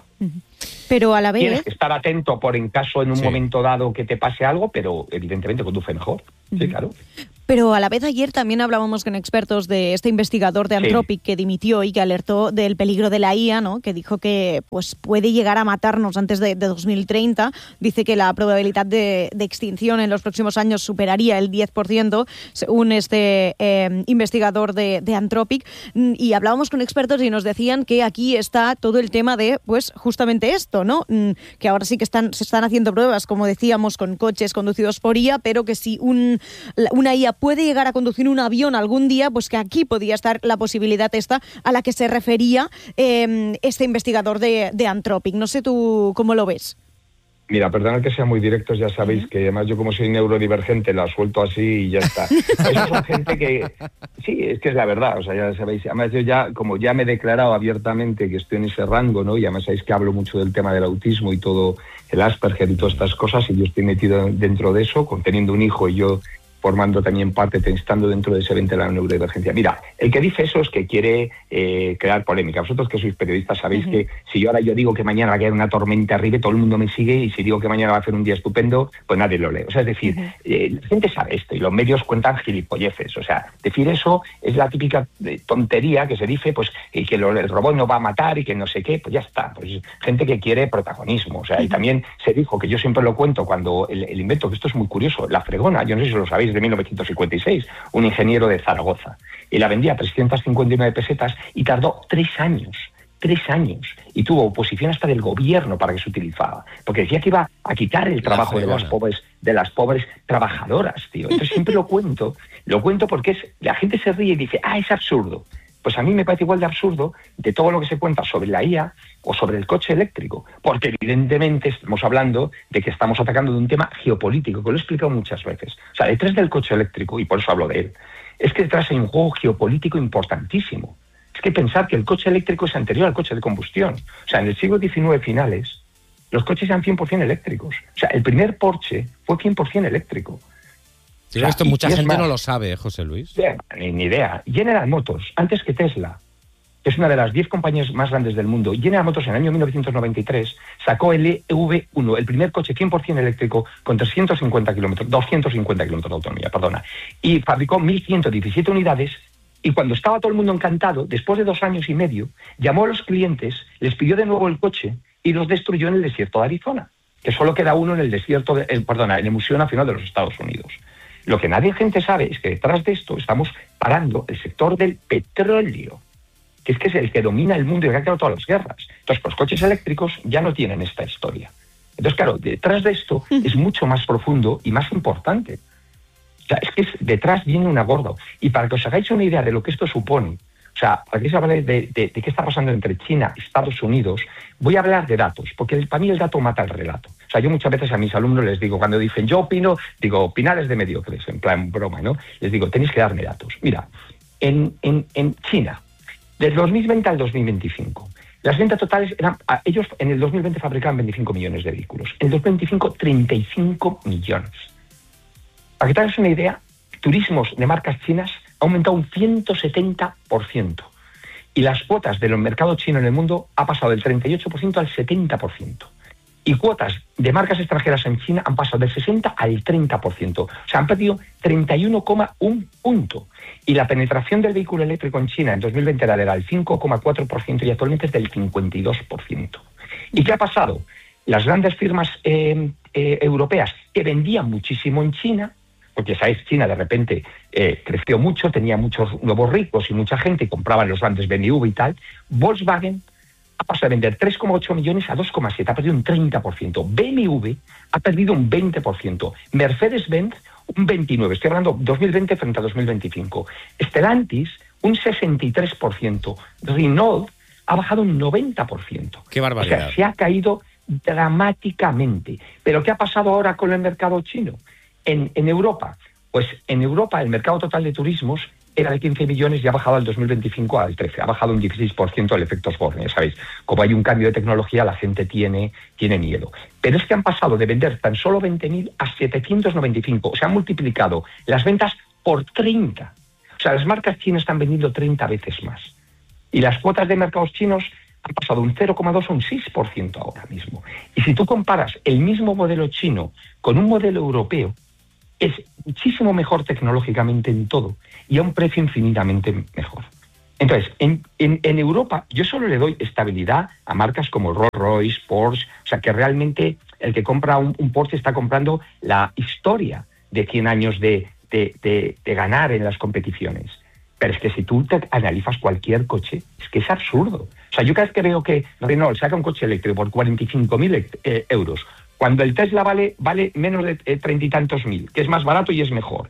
Pero a la vez... Tienes que estar atento por en caso en un sí. momento dado que te pase algo, pero evidentemente conduce mejor. Uh-huh. Sí, claro. Pero a la vez ayer también hablábamos con expertos de este investigador de Anthropic sí. que dimitió y que alertó del peligro de la I A, ¿no? Que dijo que pues puede llegar a matarnos antes de, de dos mil treinta. Dice que la probabilidad de, de extinción en los próximos años superaría el diez por ciento, según este eh, investigador de, de Anthropic. Y hablábamos con expertos y nos decían que aquí está todo el tema de, pues, justamente esto, ¿no? Que ahora sí que están, se están haciendo pruebas, como decíamos, con coches conducidos por I A, pero que si un, una I A puede llegar a conducir un avión algún día, pues que aquí podía estar la posibilidad esta a la que se refería eh, este investigador de, de Anthropic. No sé tú cómo lo ves. Mira, perdonad que sea muy directos, ya sabéis que además yo como soy neurodivergente la suelto así y ya está. Eso son gente que... Sí, es que es la verdad, o sea, ya sabéis. Además yo ya, como ya me he declarado abiertamente que estoy en ese rango, ¿no? Y además sabéis que hablo mucho del tema del autismo y todo, el Asperger y todas estas cosas, y yo estoy metido dentro de eso, teniendo un hijo y yo formando también parte, estando dentro de ese evento de la neurodivergencia. Mira, el que dice eso es que quiere eh, crear polémica. Vosotros que sois periodistas sabéis uh-huh. que si yo ahora yo digo que mañana va a caer una tormenta arriba, todo el mundo me sigue, y si digo que mañana va a hacer un día estupendo, pues nadie lo lee. O sea, es decir, uh-huh. eh, la gente sabe esto y los medios cuentan gilipolleces. O sea, decir eso es la típica tontería que se dice, pues eh, que lo, el robot no va a matar y que no sé qué, pues ya está. Pues gente que quiere protagonismo. O sea, uh-huh. y también se dijo, que yo siempre lo cuento cuando el, el invento, que esto es muy curioso, la fregona, yo no sé si lo sabéis, de mil novecientos cincuenta y seis, un ingeniero de Zaragoza, y la vendía a trescientas cincuenta y nueve pesetas y tardó tres años, tres años, y tuvo oposición hasta del gobierno para que se utilizara, porque decía que iba a quitar el trabajo de las pobres, de las pobres trabajadoras, tío. Entonces siempre lo cuento, lo cuento porque es, la gente se ríe y dice, ah, es absurdo. Pues a mí me parece igual de absurdo de todo lo que se cuenta sobre la I A o sobre el coche eléctrico, porque evidentemente estamos hablando de que estamos atacando de un tema geopolítico, que lo he explicado muchas veces. O sea, detrás del coche eléctrico, y por eso hablo de él, es que detrás hay un juego geopolítico importantísimo. Es que pensar que el coche eléctrico es anterior al coche de combustión. O sea, en el siglo diecinueve finales, los coches eran cien por ciento eléctricos. O sea, el primer Porsche fue cien por ciento eléctrico. Sí, o sea, esto mucha gente más, no lo sabe, ¿eh, José Luis? Ni, ni idea. General Motors, antes que Tesla, que es una de las diez compañías más grandes del mundo, General Motors en el año mil novecientos noventa y tres sacó el E V uno, el primer coche cien por ciento eléctrico con trescientos cincuenta kilómetros, doscientos cincuenta kilómetros de autonomía, perdona, y fabricó mil ciento diecisiete unidades, y cuando estaba todo el mundo encantado, después de dos años y medio, llamó a los clientes, les pidió de nuevo el coche y los destruyó en el desierto de Arizona, que solo queda uno en el desierto, de, eh, perdona, en el Museo Nacional de los Estados Unidos. Lo que nadie gente sabe es que detrás de esto estamos parando el sector del petróleo, que es que es el que domina el mundo y que ha creado todas las guerras. Entonces, los coches eléctricos ya no tienen esta historia. Entonces, claro, detrás de esto es mucho más profundo y más importante. O sea, es que es, detrás viene una gorda. Y para que os hagáis una idea de lo que esto supone, o sea, para que se hable de, de, de qué está pasando entre China y Estados Unidos, voy a hablar de datos, porque el, para mí el dato mata el relato. O sea, yo muchas veces a mis alumnos les digo, cuando dicen yo opino, digo, opinar es de mediocres, en plan broma, ¿no? Les digo, tenéis que darme datos. Mira, en, en, en China, del dos mil veinte al dos mil veinticinco, las ventas totales eran, ellos en el dos mil veinte fabricaban veinticinco millones de vehículos, en el dos mil veinticinco treinta y cinco millones. Para que te hagas una idea, turismos de marcas chinas ha aumentado un ciento setenta por ciento. Y las cuotas del mercado chino en el mundo ha pasado del treinta y ocho por ciento al setenta por ciento. Y cuotas de marcas extranjeras en China han pasado del sesenta al treinta por ciento. O sea, han perdido treinta y uno coma uno punto. Y la penetración del vehículo eléctrico en China en dos mil veinte era del cinco coma cuatro por ciento y actualmente es del cincuenta y dos por ciento. ¿Y qué ha pasado? Las grandes firmas eh, eh, europeas que vendían muchísimo en China, porque sabéis, China de repente eh, creció mucho, tenía muchos nuevos ricos y mucha gente, y compraban los grandes B M W y tal. Volkswagen ha pasado de vender tres coma ocho millones a dos coma siete, ha perdido un treinta por ciento. B M W ha perdido un veinte por ciento. Mercedes-Benz un veintinueve por ciento. Estoy hablando dos mil veinte frente a dos mil veinticinco. Stellantis un sesenta y tres por ciento. Renault ha bajado un noventa por ciento. ¡Qué barbaridad! O sea, se ha caído dramáticamente. ¿Pero qué ha pasado ahora con el mercado chino? En, en Europa, pues en Europa el mercado total de turismos era de quince millones y ha bajado al dos mil veinticinco al trece, ha bajado un dieciséis por ciento el efecto Osborne, ¿sabéis? Como hay un cambio de tecnología, la gente tiene, tiene miedo. Pero es que han pasado de vender tan solo veinte mil a setecientos noventa y cinco, o sea, han multiplicado las ventas por treinta. O sea, las marcas chinas están vendiendo treinta veces más. Y las cuotas de mercados chinos han pasado un cero coma dos a un seis por ciento ahora mismo. Y si tú comparas el mismo modelo chino con un modelo europeo, es muchísimo mejor tecnológicamente en todo y a un precio infinitamente mejor. Entonces, en, en, en Europa yo solo le doy estabilidad a marcas como Rolls-Royce, Porsche, o sea que realmente el que compra un, un Porsche está comprando la historia de cien años de, de, de, de ganar en las competiciones. Pero es que si tú te analizas cualquier coche, es que es absurdo. O sea, yo cada vez que veo que Renault saca un coche eléctrico por cuarenta y cinco mil eh, euros, cuando el Tesla vale, vale menos de treinta y tantos mil, que es más barato y es mejor.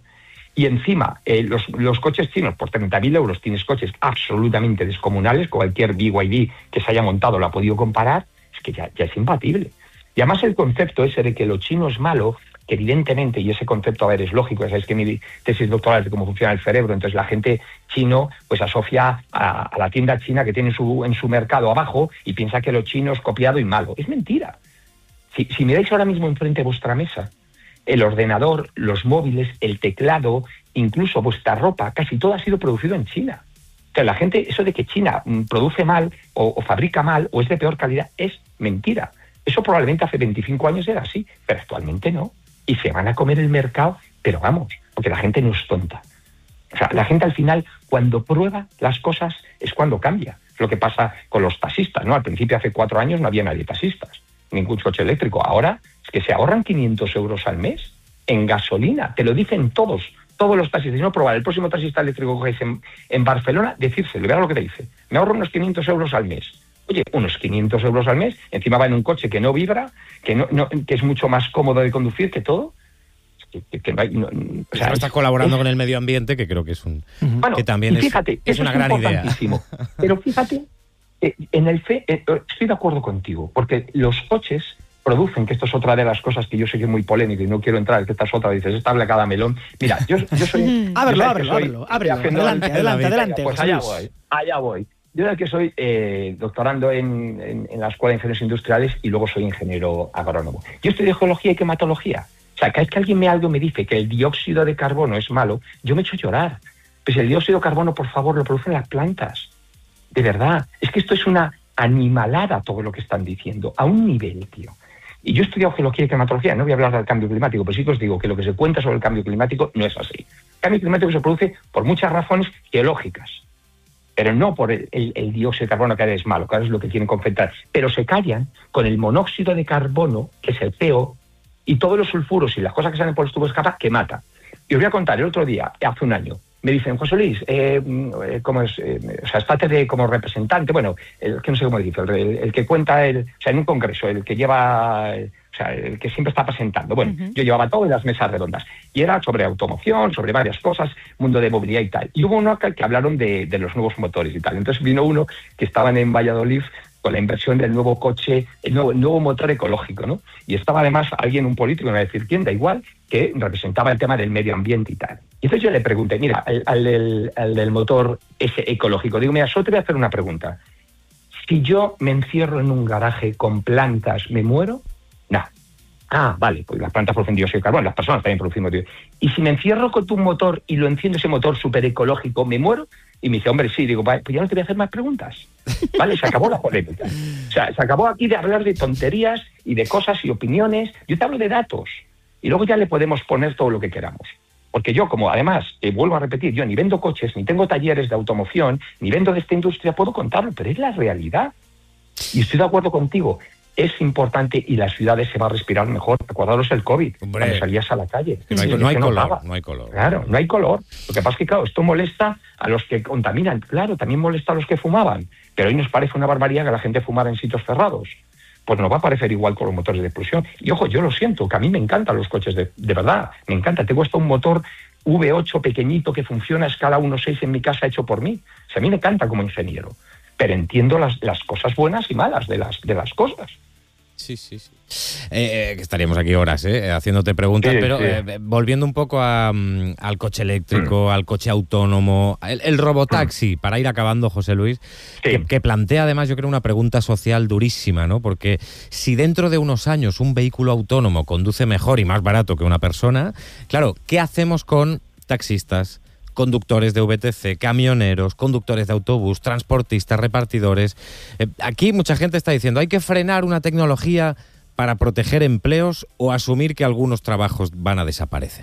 Y encima, eh, los, los coches chinos, por treinta mil euros tienes coches absolutamente descomunales, cualquier B Y D que se haya montado lo ha podido comparar, es que ya, ya es imbatible. Y además el concepto ese de que lo chino es malo, que evidentemente, y ese concepto, a ver, es lógico, ya sabéis que mi tesis doctoral es de cómo funciona el cerebro, entonces la gente chino pues asocia a, a la tienda china que tiene su, en su mercado abajo y piensa que lo chino es copiado y malo. Es mentira. Si, si miráis ahora mismo enfrente de vuestra mesa, el ordenador, los móviles, el teclado, incluso vuestra ropa, casi todo ha sido producido en China. O sea, la gente, eso de que China produce mal o, o fabrica mal o es de peor calidad, es mentira. Eso probablemente hace veinticinco años era así, pero actualmente no. Y se van a comer el mercado, pero vamos, porque la gente no es tonta. O sea, la gente al final, cuando prueba las cosas, es cuando cambia. Es lo que pasa con los taxistas, ¿no? Al principio, hace cuatro años, no había nadie taxistas, ningún coche eléctrico. Ahora es que se ahorran quinientos euros al mes en gasolina. Te lo dicen todos, todos los taxistas. Si no, probar el próximo taxista eléctrico que cogéis en, en Barcelona, decírselo, verá lo que te dice. Me ahorro unos quinientos euros al mes. Oye, unos quinientos euros al mes, encima va en un coche que no vibra, que no, no que es mucho más cómodo de conducir que todo. Que, que, que no hay, no, o sea, no está es, colaborando es, con el medio ambiente, que creo que es un bueno, que también es, fíjate, es una es gran idea. Pero fíjate, eh, en el fe, eh, estoy de acuerdo contigo, porque los coches producen, que esto es otra de las cosas que yo sé que es muy polémico y no quiero entrar, que esta es otra, dices, esta habla cada melón. Mira, yo, yo soy... ábrelo, ábrelo, ábrelo, ábrelo, adelante, adelante, adelante. Pues allá voy, allá voy. Yo era que soy eh, doctorando en, en, en la Escuela de Ingenieros Industriales y luego soy ingeniero agrónomo. Yo estudio geología y climatología. O sea, cada vez que alguien me algo me dice que el dióxido de carbono es malo, yo me echo a llorar. Pues el dióxido de carbono, por favor, lo producen las plantas. De verdad. Es que esto es una animalada todo lo que están diciendo, a un nivel, tío. Y yo he estudiado geología y climatología, no voy a hablar del cambio climático, pero sí que os digo que lo que se cuenta sobre el cambio climático no es así. El cambio climático se produce por muchas razones geológicas, pero no por el, el, el dióxido de carbono, que es malo, que es lo que quieren confrontar. Pero se callan con el monóxido de carbono, que es el C O, y todos los sulfuros y las cosas que salen por los tubos de escape, que mata. Y os voy a contar, el otro día, hace un año, me dicen, José Luis, eh, ¿cómo es? Eh, o sea, estate de, como representante, bueno, el que no sé cómo decir, el, el que cuenta, el, o sea, en un congreso, el que lleva... El, o sea, el que siempre está presentando. Bueno, uh-huh. Yo llevaba todo en las mesas redondas. Y era sobre automoción, sobre varias cosas, mundo de movilidad y tal. Y hubo uno que, que hablaron de, de los nuevos motores y tal. Entonces vino uno que estaban en Valladolid con la inversión del nuevo coche, el nuevo, el nuevo motor ecológico, ¿no? Y estaba además alguien, un político, me va a decir quién, da igual, que representaba el tema del medio ambiente y tal. Y entonces yo le pregunté, mira, al, al, al, al del motor ese ecológico, digo, mira, solo te voy a hacer una pregunta. Si yo me encierro en un garaje con plantas, ¿me muero? No. Ah, vale, pues las plantas producen dióxido de carbono, las personas también producimos dióxido. Y si me encierro con tu motor y lo enciendo ese motor súper ecológico, ¿me muero? Y me dice, hombre, sí. Digo, vale, pues ya no te voy a hacer más preguntas. Vale, se acabó la polémica. O sea, se acabó aquí de hablar de tonterías y de cosas y opiniones. Yo te hablo de datos. Y luego ya le podemos poner todo lo que queramos. Porque yo, como además, eh, vuelvo a repetir, yo ni vendo coches, ni tengo talleres de automoción, ni vendo de esta industria, puedo contarlo, pero es la realidad. Y estoy de acuerdo contigo. Es importante y las ciudades se va a respirar mejor. Acordaros el COVID, Hombre, cuando salías a la calle. No hay, no hay color, no hay color. Claro, no hay color. Lo que pasa es que, claro, esto molesta a los que contaminan. Claro, también molesta a los que fumaban. Pero hoy nos parece una barbaridad que la gente fumara en sitios cerrados. Pues nos va a parecer igual con los motores de explosión. Y ojo, yo lo siento, que a mí me encantan los coches, de, de verdad. Me encanta. Tengo hasta un motor V ocho pequeñito que funciona a escala uno punto seis en mi casa hecho por mí. O sea, a mí me encanta como ingeniero. Pero entiendo las, las cosas buenas y malas de las, de las cosas. Sí, sí, sí. Eh, que estaríamos aquí horas, ¿eh? Haciéndote preguntas, sí, pero sí. Eh, volviendo un poco a, um, al coche eléctrico, mm. al coche autónomo, el, el robotaxi, mm. para ir acabando, José Luis, sí. que, que plantea además, yo creo, una pregunta social durísima, ¿no? Porque si dentro de unos años un vehículo autónomo conduce mejor y más barato que una persona, claro, ¿qué hacemos con taxistas, conductores de V T C, camioneros, conductores de autobús, transportistas, repartidores? Eh, aquí mucha gente está diciendo, hay que frenar una tecnología para proteger empleos o asumir que algunos trabajos van a desaparecer.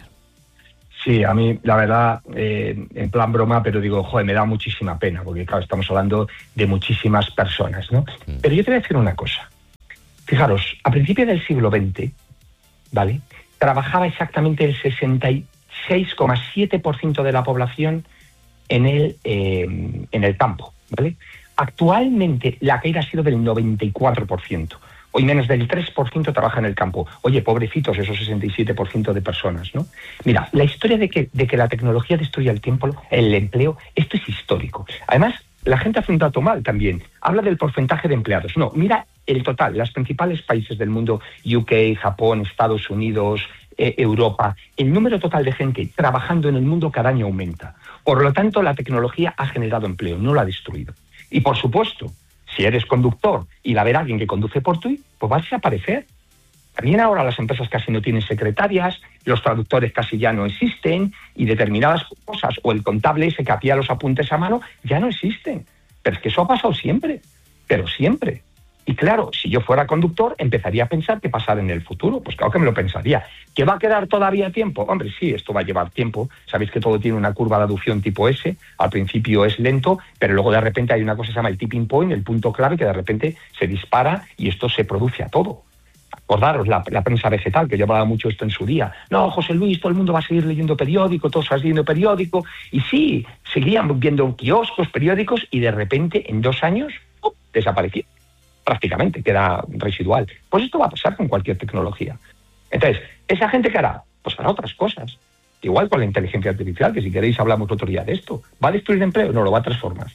Sí, a mí, la verdad, eh, en plan broma, pero digo, joder, me da muchísima pena, porque claro, estamos hablando de muchísimas personas, ¿no? Mm. Pero yo te voy a decir una cosa. Fijaros, a principios del siglo veinte, ¿vale?, trabajaba exactamente el sesenta y seis coma siete por ciento de la población en el, eh, en el campo, ¿vale? Actualmente la caída ha sido del noventa y cuatro por ciento. Hoy menos del tres por ciento trabaja en el campo. Oye, pobrecitos esos sesenta y siete por ciento de personas, ¿no? Mira, la historia de que, de que la tecnología destruye el tiempo, el empleo, esto es histórico. Además, la gente hace un dato mal también. Habla del porcentaje de empleados. No, mira el total. Los principales países del mundo, U K, Japón, Estados Unidos, eh, Europa, el número total de gente trabajando en el mundo cada año aumenta. Por lo tanto, la tecnología ha generado empleo, no lo ha destruido. Y por supuesto, si eres conductor y la verá alguien que conduce por ti, pues vas a desaparecer. También ahora las empresas casi no tienen secretarias, los traductores casi ya no existen y determinadas cosas, o el contable ese que hacía los apuntes a mano, ya no existen. Pero es que eso ha pasado siempre, pero siempre. Y claro, si yo fuera conductor, empezaría a pensar qué pasará en el futuro. Pues claro que me lo pensaría. ¿Que va a quedar todavía tiempo? Hombre, sí, esto va a llevar tiempo. Sabéis que todo tiene una curva de aducción tipo S. Al principio es lento, pero luego de repente hay una cosa que se llama el tipping point, el punto clave, que de repente se dispara y esto se produce a todo. Acordaros, la, la prensa vegetal, que yo hablaba mucho esto en su día. No, José Luis, todo el mundo va a seguir leyendo periódico, todos van leyendo periódico. Y sí, seguían viendo kioscos, periódicos, y de repente, en dos años, ¡pum!, desapareció. Prácticamente, queda residual. Pues esto va a pasar con cualquier tecnología. Entonces, ¿esa gente qué hará? Pues hará otras cosas. Igual con la inteligencia artificial, que si queréis hablamos otro día de esto. ¿Va a destruir empleo? No, lo va a transformar.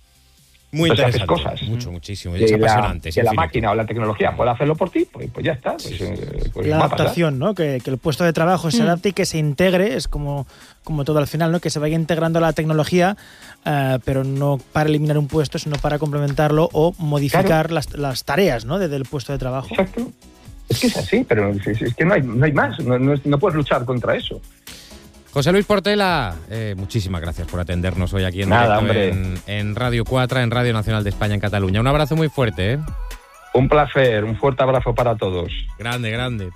Muy Entonces, interesante. haces cosas. Mucho, muchísimo. Que Es la, apasionante. Es que la infinito. máquina o la tecnología pueda hacerlo por ti, pues, pues ya está. Pues, eh, pues La va a pasar. adaptación, ¿no? Que, que el puesto de trabajo se adapte y que se integre, es como, como todo al final, ¿no? Que se vaya integrando la tecnología, uh, pero no para eliminar un puesto, sino para complementarlo o modificar Claro. las, las tareas, ¿no? Desde el puesto de trabajo. Exacto. Es que es así, pero es, es que no hay, no hay más. No, no, no puedes luchar contra eso. José Luis Portela, eh, muchísimas gracias por atendernos hoy aquí en, Nada, directo hombre. en, en Radio cuatro, en Radio Nacional de España, en Cataluña. Un abrazo muy fuerte, ¿eh? Un placer, un fuerte abrazo para todos. Grande, grande.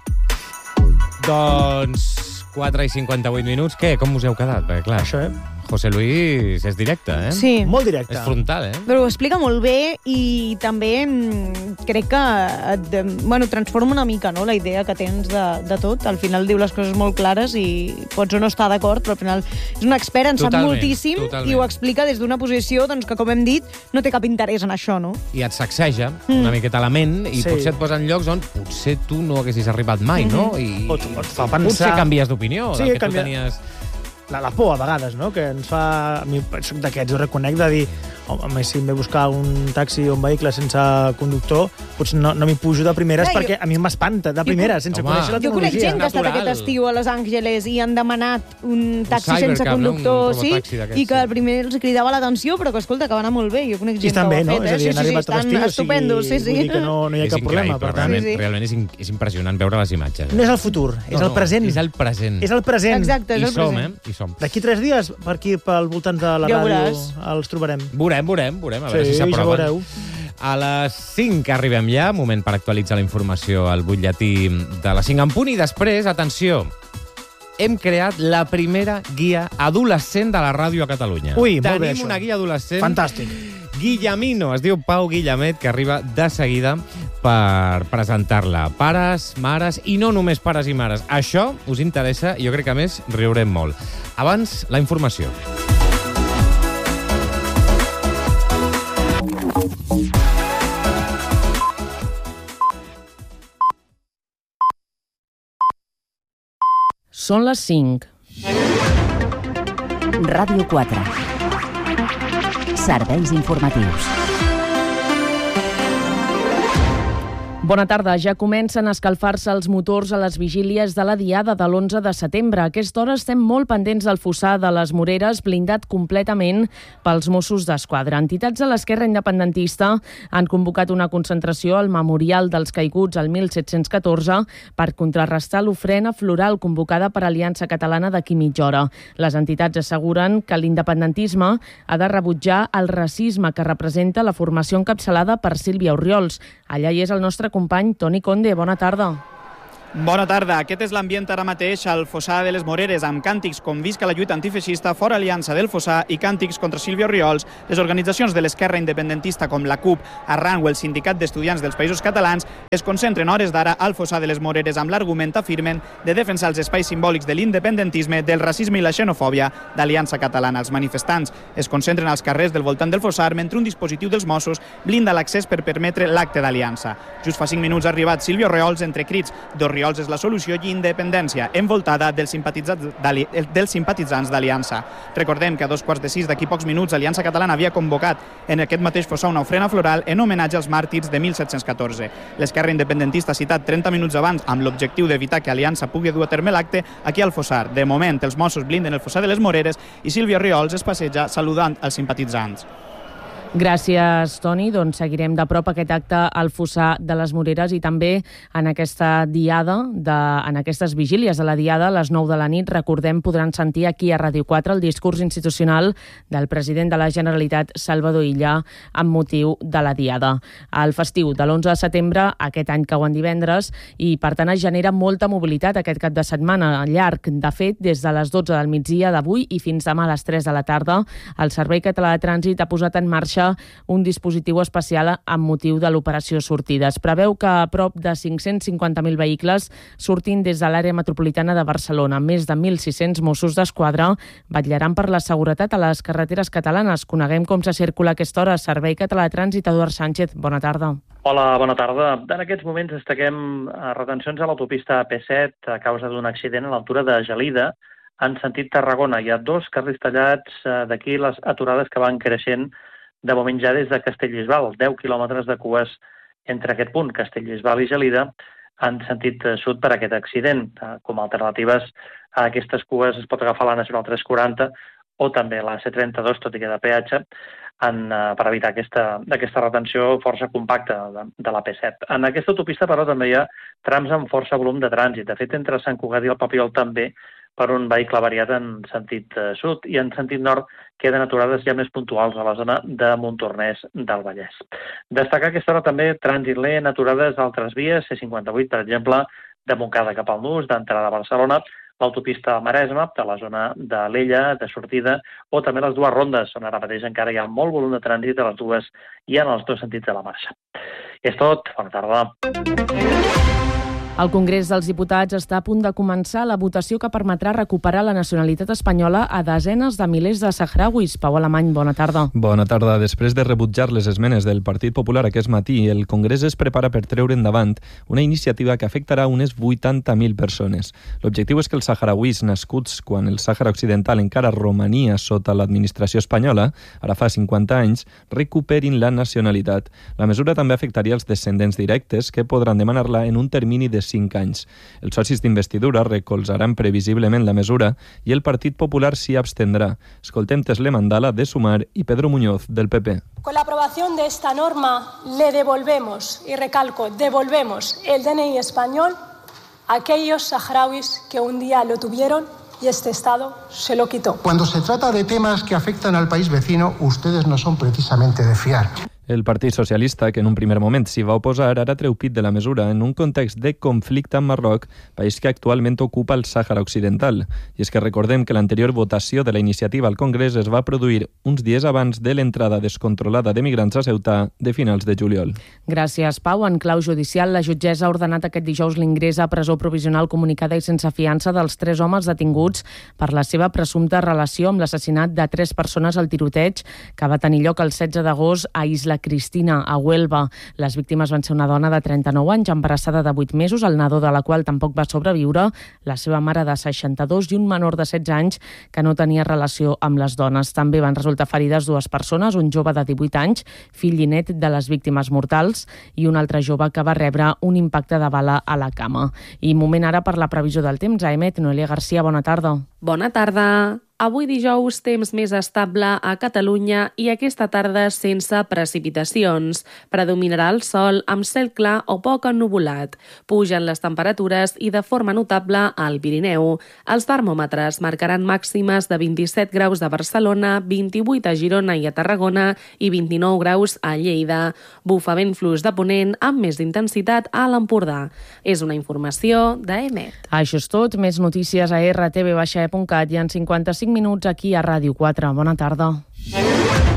Doncs quatre i cinquanta-vuit minuts. Què? Com us heu quedat? Perquè, clar, Això, eh? José Luis és directe, eh? Sí. Molt directe. És frontal, eh? Però ho explica molt bé i també mm, crec que et, bueno, transforma una mica, no?, la idea que tens de, de tot. Al final diu les coses molt clares i pots o no estar d'acord, però al final és un expert, en sap Totalment, moltíssim totalment. i ho explica des d'una posició doncs, que, com hem dit, no té cap interès en això, no? I et sacseja mm. una miqueta la ment i Sí. potser et posa en llocs on potser tu no haguessis arribat mai, no? I, O et- o et fa Potser pensar- canvies d'opinió Sí, del que canvia- tu tenies... La, la por, a vegades, no? Que ens fa... A mi soc d'aquests, ho reconec, de dir home, si em ve buscar un taxi o un vehicle sense conductor, potser no, no m'hi pujo de primeres Clar, perquè jo- a mi m'espanta, de primeres, sense Home. conèixer la Jo conec tecnologia. gent que ha estat Natural. aquest estiu a Los Angeles i han demanat un taxi cybercab, sense no? Un conductor, sí, robotaxi d'aquests, i que sí. al primer els cridava l'atenció, però que, escolta, que va anar molt bé. Jo conec I gent estan que bé, ho no? ha fet, És eh? a dir, Sí, han sí, sí, arribat a estan l'estiu, estupendos, sí, sí. Vull dir que no, no hi ha és cap problema, increïble, per tant... realment, realment és, in, és impressionant veure les imatges. No és el futur, és No, el no, present. És el present. És el present. Exacte, és I el som, present. eh? I som. D'aquí tres dies, per aquí, pel voltant de la Ja ràdio, veuràs. els trobarem. Veurem, veurem, veurem, a veure Sí, si ja s'aproven. veureu. A les cinc arribem ja, moment per actualitzar la informació al butlletí de les cinc en punt, i després, atenció, hem creat la primera guia adolescent de la ràdio a Catalunya. Ui, molt Tenim bé, això. una guia adolescent. Fantàstic. Guillemino, es diu Pau Guillemet, que arriba de seguida per presentar-la. Pares, mares, i no només pares i mares. Això us interessa i jo crec que, a més, riurem molt. Abans, la informació. Són les cinc. Ràdio quatre. Serveis informatius. Bona tarda. Ja comencen a escalfar-se els motors a les vigílies de la diada de l'onze de setembre. A aquesta hora estem molt pendents del fossar de les Moreres, blindat completament pels Mossos d'Esquadra. Entitats de l'esquerra independentista han convocat una concentració al Memorial dels Caiguts al mil set-cents catorze per contrarrestar l'ofrena floral convocada per Aliança Catalana d'aquí mitja hora. Les entitats asseguren que l'independentisme ha de rebutjar el racisme que representa la formació encapçalada per Sílvia Orriols. Allà hi és el nostre company Toni Conde. Bona tarda. Bona tarda. Aquest és l'ambient ara mateix al Fossar de les Moreres, amb càntics com Visca la lluita antifeixista, Fora Aliança del Fossar i càntics contra Silvio Riols. Les organitzacions de l'esquerra independentista com la CUP, Arran o el Sindicat d'Estudiants dels Països Catalans es concentren hores d'ara al Fossar de les Moreres amb l'argument, afirmen, de defensar els espais simbòlics de l'independentisme, del racisme i la xenofòbia d'Aliança Catalana. Els manifestants es concentren als carrers del voltant del Fossar mentre un dispositiu dels Mossos blinda l'accés per permetre l'acte d'Aliança. Just fa cinc minuts ha arribat Silvio Riols entre crits d'Orriols Riols és la solució i independència, envoltada dels simpatitzants d'Aliança. Recordem que a dos quarts de sis d'aquí pocs minuts Aliança Catalana havia convocat en aquest mateix Fossar una ofrena floral en homenatge als màrtirs de mil set-cents catorze. L'esquerra independentista ha citat trenta minuts abans amb l'objectiu d'evitar que Aliança pugui dur a terme l'acte aquí al Fossar. De moment, els Mossos blinden el Fossar de les Moreres i Silvio Riols es passeja saludant els simpatitzants. Gràcies, Toni. Doncs seguirem de prop aquest acte al Fossar de les Moreres i també en aquesta diada, de, en aquestes vigílies de la diada, a les nou de la nit, recordem, podran sentir aquí a Ràdio quatre el discurs institucional del president de la Generalitat, Salvador Illa, amb motiu de la diada. El festiu de l'onze de setembre, aquest any cau en divendres, i per tant es genera molta mobilitat aquest cap de setmana llarg. De fet, des de les dotze del migdia d'avui i fins demà a les tres de la tarda, el Servei Català de Trànsit ha posat en marxa un dispositiu especial amb motiu de l'operació Sortides. Preveu que a prop de cinc-cents cinquanta mil vehicles surtin des de l'àrea metropolitana de Barcelona. Més de mil sis-cents Mossos d'Esquadra vetllaran per la seguretat a les carreteres catalanes. Coneguem com se circula a aquesta hora. Servei Català de Trànsit, Eduard Sánchez, bona tarda. Hola, bona tarda. En aquests moments destaquem retencions a l'autopista A P set a causa d'un accident a l'altura de Gelida, en sentit Tarragona. Hi ha dos carrils tallats, d'aquí les aturades que van creixent de moment ja des de Castellbisbal, deu quilòmetres de cues entre aquest punt, Castellbisbal i Gelida, en sentit sud per aquest accident. Com a alternatives a aquestes cues es pot agafar la Nacional tres quaranta o també la C trenta-dos, tot i que de peatge, en, per evitar aquesta, aquesta retenció força compacta de, de la P set. En aquesta autopista, però, també hi ha trams amb força volum de trànsit. De fet, entre Sant Cugat i el Papiol també, per un vehicle variat en sentit sud, i en sentit nord queden aturades ja més puntuals a la zona de Montornès del Vallès. Destacar aquesta hora també trànsit lent, aturades d'altres vies, C cinquanta-vuit, per exemple, de Montcada cap al Nus, d'entrada a Barcelona, l'autopista Maresme, de la zona de l'Ella, de sortida, o també les dues rondes, on ara mateix encara hi ha molt volum de trànsit a les dues i en els dos sentits de la marxa. És tot, bona tarda. El Congrés dels Diputats està a punt de començar la votació que permetrà recuperar la nacionalitat espanyola a desenes de milers de sahrauis. Pau Alemany, bona tarda. Bona tarda. Després de rebutjar les esmenes del Partit Popular aquest matí, el Congrés es prepara per treure endavant una iniciativa que afectarà unes vuitanta mil persones. L'objectiu és que els sahrauis nascuts quan el Sàhara Occidental encara romania sota l'administració espanyola, ara fa cinquanta anys, recuperin la nacionalitat. La mesura també afectaria els descendents directes, que podran demanar-la en un termini de cinc anys. Els socis d'investidura recolzaran previsiblement la mesura i el Partit Popular s'hi abstendrà. Escoltem Tesle Mandala, de Sumar, i Pedro Muñoz, del P P. Con la aprobación de esta norma le devolvemos, y recalco, devolvemos el D N I español a aquellos saharauis que un día lo tuvieron y este Estado se lo quitó. Cuando se trata de temas que afectan al país vecino, ustedes no son precisamente de fiar. El Partit Socialista, que en un primer moment s'hi va oposar, ara treu pit de la mesura en un context de conflicte amb Marroc, país que actualment ocupa el Sàhara Occidental. I és que recordem que l'anterior votació de la iniciativa al Congrés es va produir uns dies abans de l'entrada descontrolada de migrants a Ceuta de finals de juliol. Gràcies, Pau. En clau judicial, la jutgessa ha ordenat aquest dijous l'ingrés a presó provisional comunicada i sense fiança dels tres homes detinguts per la seva presumpta relació amb l'assassinat de tres persones al tiroteig que va tenir lloc el setze d'agost a Isla Cristina, a Huelva. Les víctimes van ser una dona de trenta-nou anys, embarassada de vuit mesos, el nadó de la qual tampoc va sobreviure, la seva mare de seixanta-dos i un menor de setze anys que no tenia relació amb les dones. També van resultar ferides dues persones, un jove de divuit anys, fill i net de les víctimes mortals, i un altre jove que va rebre un impacte de bala a la cama. I moment ara per la previsió del temps. A Emet, Noelia Garcia, bona tarda. Bona tarda. Avui dijous, temps més estable a Catalunya i aquesta tarda sense precipitacions. Predominarà el sol amb cel clar o poc ennuvolat. Pugen les temperatures i de forma notable al Pirineu. Els termòmetres marcaran màximes de vint-i-set graus a Barcelona, vint-i-vuit a Girona i a Tarragona i vint-i-nou graus a Lleida. Bufa vent fluix de ponent amb més intensitat a l'Empordà. És una informació d'E M E T. Això és tot. Més notícies a erre te ve baixa e punt cat i en cinquanta-cinc minuts aquí a Ràdio quatre. Bona tarda.